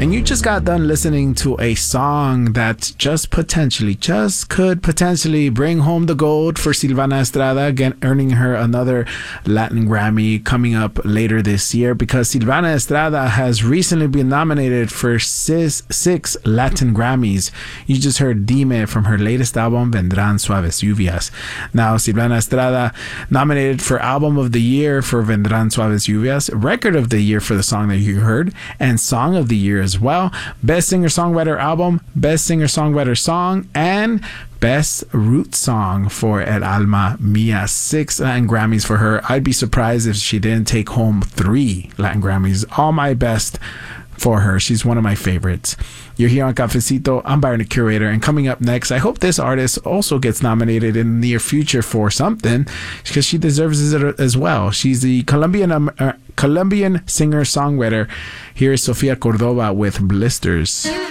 And you just got done listening to a song that could potentially bring home the gold for Silvana Estrada, again earning her another Latin Grammy coming up later this year, because Silvana Estrada has recently been nominated for six Latin Grammys. You just heard Dime from her latest album, Vendrán Suaves Lluvias. Now, Silvana Estrada nominated for Album of the Year for Vendrán Suaves Lluvias, Record of the Year for the song that you heard, and Song of the Year as well. Best Singer-Songwriter Album, Best Singer-Songwriter Song, and Best Root Song for El Alma Mia. 6 Latin Grammys for her. I'd be surprised if she didn't take home 3 Latin Grammys. All my best for her. She's one of my favorites. You're here on Cafecito. I'm Byron the Curator, and coming up next, I hope this artist also gets nominated in the near future for something, because she deserves it as well. She's the Colombian singer-songwriter. Here is Sofia Cordova with Blisters.